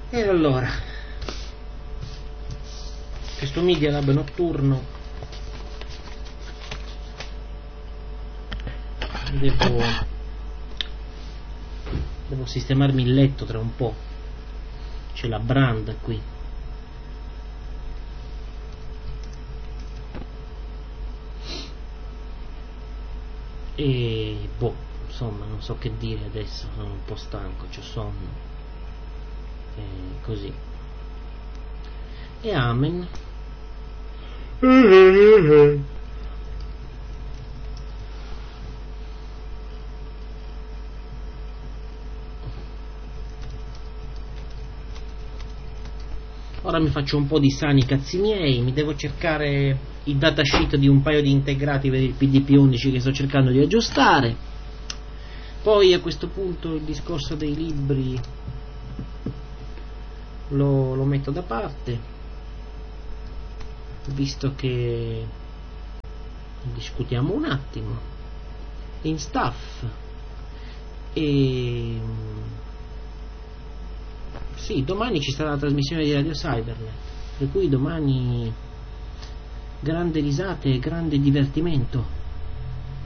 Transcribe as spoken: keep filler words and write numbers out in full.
E allora, questo Media Lab notturno devo devo sistemarmi il letto tra un po'. C'è la branda qui. E boh, insomma, non so che dire adesso, sono un po' stanco, c'ho sonno. E così. E amen. Ora mi faccio un po' di sani cazzi miei, mi devo cercare il datasheet di un paio di integrati per il P D P undici che sto cercando di aggiustare. Poi a questo punto il discorso dei libri lo, lo metto da parte, visto che discutiamo un attimo in staff. E sì, domani ci sarà la trasmissione di Radio Cybernet, per cui domani grande risate e grande divertimento.